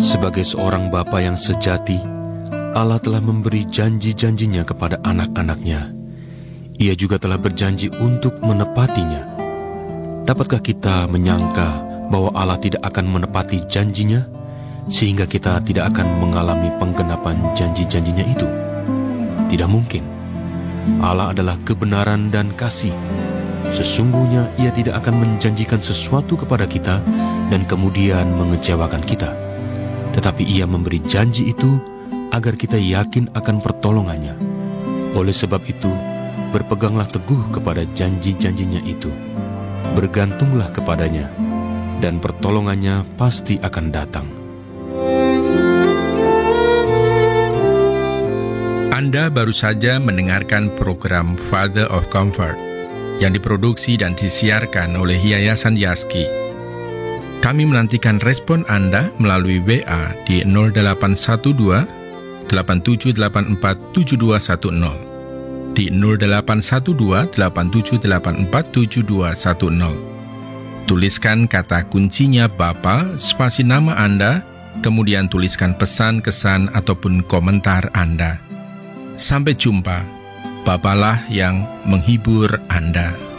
Sebagai seorang bapa yang sejati, Allah telah memberi janji-janjinya kepada anak-anaknya. Ia juga telah berjanji untuk menepatinya. Dapatkah kita menyangka bahwa Allah tidak akan menepati janjinya, sehingga kita tidak akan mengalami penggenapan janji-janjinya itu? Tidak mungkin. Allah adalah kebenaran dan kasih. Sesungguhnya Ia tidak akan menjanjikan sesuatu kepada kita dan kemudian mengecewakan kita. Tetapi Ia memberi janji itu agar kita yakin akan pertolongannya. Oleh sebab itu, berpeganglah teguh kepada janji-janjinya itu. Bergantunglah kepadanya, dan pertolongannya pasti akan datang. Anda baru saja mendengarkan program Father of Comfort yang diproduksi dan disiarkan oleh Yayasan Yaski. Kami menantikan respon Anda melalui WA di 0812 8784 7210, di 0812 8784 7210. Tuliskan kata kuncinya Bapa, spasi nama Anda, kemudian tuliskan pesan, kesan, ataupun komentar Anda. Sampai jumpa, Bapalah yang menghibur Anda.